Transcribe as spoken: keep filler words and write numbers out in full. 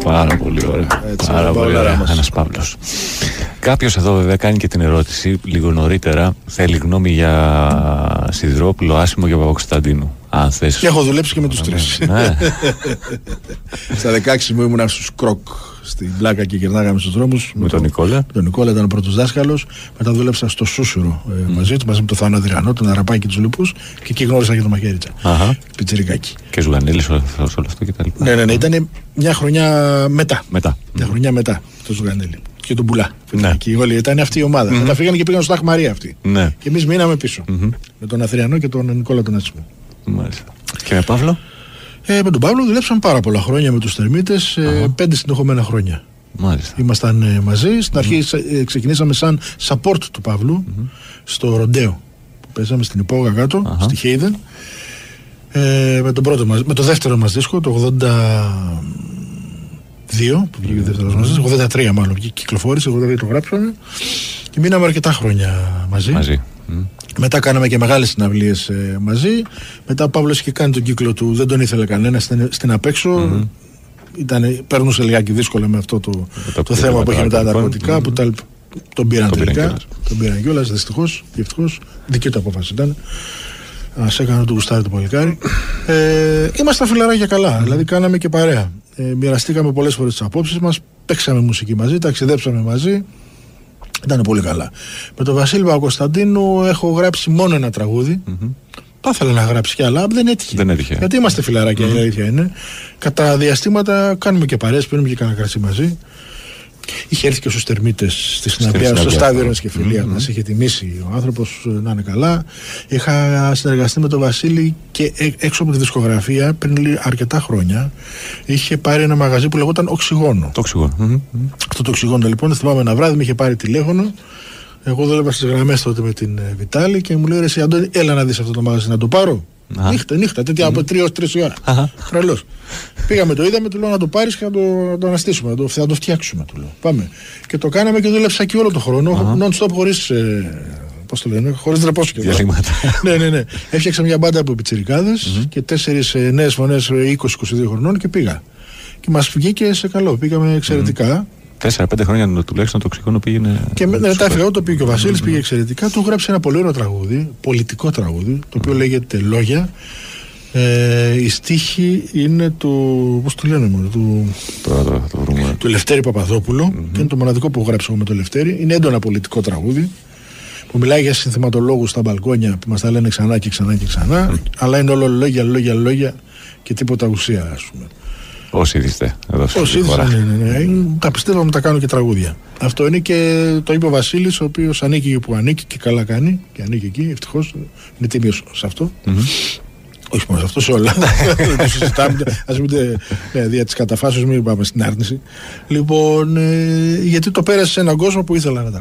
Πάρα πολύ ωραία. Έτσι, Πάρα πολύ ωραία. μας. Ένας Παύλος. Κάποιος εδώ βέβαια κάνει και την ερώτηση λίγο νωρίτερα. Θέλει γνώμη για Σιδηρόπουλο, Άσημο και Παπακοσταντίνου. Αν θες. Και έχω δουλέψει και με τους τρεις. Ναι. Στα δεκαέξι μου ήμουν στους Κροκ στην Πλάκα και γυρνάγαμε στους δρόμους. Με τον Νικόλα. Με τον Νικόλα ήταν ο πρώτος δάσκαλος. Μετά δούλεψα στο Σούσουρο ε, μαζί του, μαζί με τον Θάνο Αδριανό, τον Αραπάκη και τους λοιπούς. Και εκεί γνώρισα και τον Μαχαίριτσα. Πιτσιρικάκι. Και Ζουγανέλη σε όλο αυτό και τα λοιπά. Ναι, ναι, ναι. Ήταν μια χρονιά μετά. Μετά. Μια χρονιά μετά το Ζουγανέλη. Και τον Πουλά. Ναι. Και όλοι ήταν αυτή η ομάδα. Mm-hmm. Μετά φύγανε και πήγαν στο Αχ Μαρία αυτοί. Ναι. Και εμείς μείναμε πίσω. Mm-hmm. Με τον Αθριανό και τον Νικόλα τον Άσημο. Μάλιστα. Και με Παύλο. Ε, με τον Παύλο δουλέψαμε πάρα πολλά χρόνια με τους Θερμίτες, ε, uh-huh. πέντε συνεχόμενα χρόνια. Μάλιστα. Ήμασταν ε, μαζί. Στην αρχή mm-hmm. ε, ξεκινήσαμε σαν support του Παύλου mm-hmm. στο Ροντέο που παίζαμε στην Υπόγα κάτω, uh-huh. στη Χέιδεν. Ε, με, τον πρώτο μας, με το δεύτερο μας δίσκο, το ογδόντα δύο που βγήκε ο δεύτερος μας δίσκο, ογδόντα τρία μάλλον κυκλοφόρησε, ογδόντα δύο το γράψαμε και μείναμε αρκετά χρόνια μαζί. μαζί. Mm. Μετά κάναμε και μεγάλες συναυλίες ε, μαζί. Μετά ο Παύλος είχε κάνει τον κύκλο του, δεν τον ήθελε κανένα στην, στην απέξω. Mm-hmm. Ήταν, παίρνουσε λιγάκι δύσκολα με αυτό το, το, το θέμα που είχε με τα ναρκωτικά, mm-hmm. που τα, τον πήραν τον τελικά. Τον πήραν κιόλας, δυστυχώς και ευτυχώς. Δική του απόφαση ήταν. Ας έκανε το γουστάρι το παλικάρι. Ε, ήμασταν φιλαράκια καλά, mm-hmm. δηλαδή κάναμε και παρέα. Ε, μοιραστήκαμε πολλές φορές τις απόψεις μας, παίξαμε μουσική μαζί, ταξιδέψαμε μαζί. Ήταν πολύ καλά. Με τον Βασίλη Παπακοσταντίνου έχω γράψει μόνο ένα τραγούδι. Mm-hmm. Θα ήθελα να γράψει κι άλλα, δεν έτυχε. Δεν έτυχε. Γιατί είμαστε φιλαράκια, mm-hmm. η αλήθεια είναι. Κατά διαστήματα κάνουμε και παρέες, παίρνουμε και κανένα κρασί μαζί. Είχε έρθει και στους Θερμίτες στη συναυλία, στο στάδιο μας και φιλία mm-hmm. μας. Είχε τιμήσει ο άνθρωπος να είναι καλά. Είχα συνεργαστεί με τον Βασίλη και έξω από τη δισκογραφία πριν αρκετά χρόνια. Είχε πάρει ένα μαγαζί που λεγόταν Οξυγόνο. Το Οξυγόνο. Mm-hmm. Αυτό το Οξυγόνο λοιπόν, θυμάμαι ένα βράδυ, με είχε πάρει τηλέφωνο. Εγώ δούλευα στις γραμμές τότε με την Βιτάλη και μου λέει: Εσύ Αντώνη, έλα να δεις αυτό το μαγαζί, να το πάρω. Ah. Νύχτα, νύχτα, τέτοια mm. από τρία ως τρεις η ώρα. Τρελός. Πήγαμε, το είδαμε, του λέω να το πάρεις και να το, να το αναστήσουμε, να το, θα το φτιάξουμε. Του λέω. Πάμε. Και το κάναμε και δούλεψα εκεί όλο το χρόνο, uh-huh. non-stop, χωρίς. Ε, πώς το λένε, χωρίς δρεπός και διαλύματα. Ναι, ναι, ναι. Έφτιαξα μια μπάντα από πιτσιρικάδες mm-hmm. και τέσσερις ε, νέες φωνές είκοσι είκοσι δύο χρονών και πήγα. Και μας βγήκε σε καλό, πήγαμε εξαιρετικά. Mm-hmm. Τέσσερα-πέντε χρόνια τουλάχιστον το Οξυγόνο πήγαινε. Και μετά έφυγε εγώ, το πήγε ο Βασίλης, mm-hmm. πήγε εξαιρετικά. Του γράψε ένα πολύ ωραίο τραγούδι, πολιτικό τραγούδι, το οποίο mm-hmm. λέγεται Λόγια. Ε, η στίχη είναι του. Πώς το λένε μόνο, του. Τώρα το, το βρούμε. Του Λευτέρη Παπαδόπουλο. Mm-hmm. Και είναι το μοναδικό που γράψα εγώ με τον Λευτέρη. Είναι έντονα πολιτικό τραγούδι. Που μιλάει για συνθεματολόγους στα μπαλκόνια που μας τα λένε ξανά και ξανά και ξανά. Mm-hmm. Αλλά είναι όλο λόγια, λόγια, λόγια και τίποτα ουσία, ας πούμε. Όσοι είδηστε εδώ σε Όσοι είδηστε, ναι, ναι, ναι. Τα πιστεύω να τα κάνω και τραγούδια. Αυτό είναι και το είπε ο Βασίλης, ο οποίος ανήκει που ανήκει και καλά κάνει. Και ανήκει εκεί, ευτυχώς. Είναι τίμιος σε αυτό. Mm-hmm. Όχι μόνο σε αυτό, σε όλα. Το συζητάμε. Ας μην δια της καταφάσεως, μην πάμε στην άρνηση. Λοιπόν, ε, γιατί το πέρασε σε έναν κόσμο που ήθελα να τα